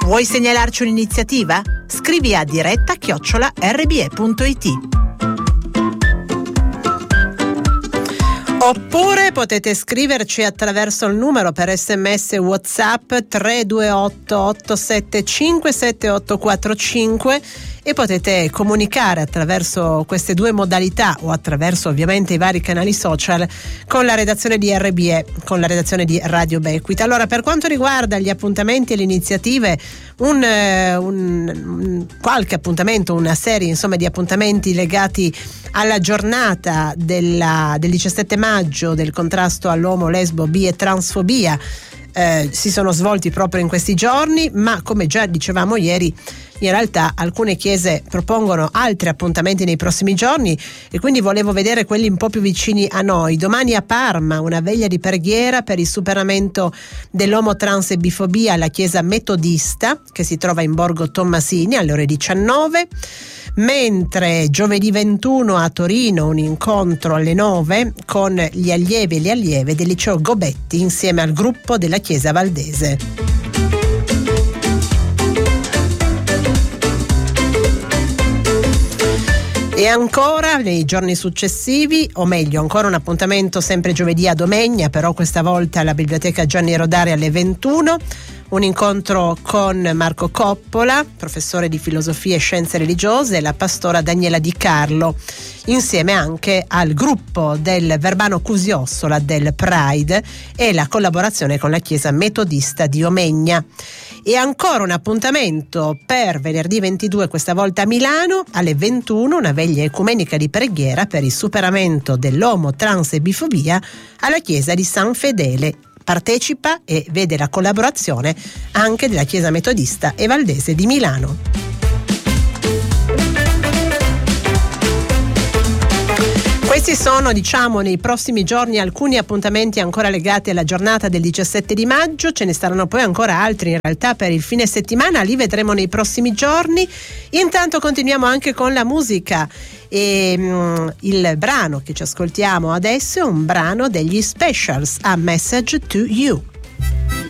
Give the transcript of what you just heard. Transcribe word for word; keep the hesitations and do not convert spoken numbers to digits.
Vuoi segnalarci un'iniziativa? Scrivi a diretta chiocciola erre bi e punto it. Oppure potete scriverci attraverso il numero per sms WhatsApp tre due otto otto sette cinque sette otto quattro cinque e potete comunicare attraverso queste due modalità o attraverso ovviamente i vari canali social con la redazione di R B E, con la redazione di Radio Becquita. Allora, per quanto riguarda gli appuntamenti e le iniziative, un, un, un qualche appuntamento, una serie insomma di appuntamenti legati alla giornata della, del diciassette maggio del contrasto all'omo, lesbo, bi e transfobia eh, si sono svolti proprio in questi giorni, ma come già dicevamo ieri, in realtà alcune chiese propongono altri appuntamenti nei prossimi giorni e quindi volevo vedere quelli un po' più vicini a noi. Domani a Parma una veglia di preghiera per il superamento dell'omo, trans e bifobia alla chiesa metodista che si trova in Borgo Tommasini alle ore diciannove, mentre giovedì ventuno a Torino un incontro alle nove con gli allievi e le allieve del liceo Gobetti insieme al gruppo della chiesa valdese. E ancora nei giorni successivi, o meglio ancora un appuntamento sempre giovedì a Domegna, però questa volta alla Biblioteca Gianni Rodari alle ventuno, un incontro con Marco Coppola, professore di filosofia e scienze religiose, e la pastora Daniela Di Carlo, insieme anche al gruppo del Verbano Cusiossola del Pride e la collaborazione con la Chiesa Metodista di Omegna. E ancora un appuntamento per venerdì ventidue, questa volta a Milano, alle ventuno, una veglia ecumenica di preghiera per il superamento dell'omo, trans e bifobia alla chiesa di San Fedele. Partecipa e vede la collaborazione anche della Chiesa Metodista e Valdese di Milano. Questi sono, diciamo, nei prossimi giorni alcuni appuntamenti ancora legati alla giornata del diciassette di maggio, ce ne saranno poi ancora altri in realtà per il fine settimana, li vedremo nei prossimi giorni. Intanto continuiamo anche con la musica e um, il brano che ci ascoltiamo adesso è un brano degli Specials, A Message to You.